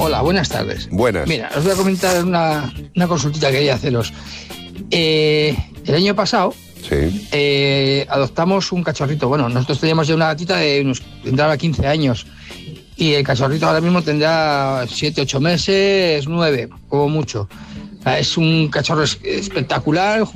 Hola, buenas tardes. Buenas. Mira, os voy a comentar una consultita que quería haceros. El año pasado adoptamos un cachorrito. Bueno, nosotros teníamos ya una gatita tendrá 15 años. Y el cachorrito ahora mismo tendrá 7, 8 meses, 9, como mucho. Es un cachorro espectacular,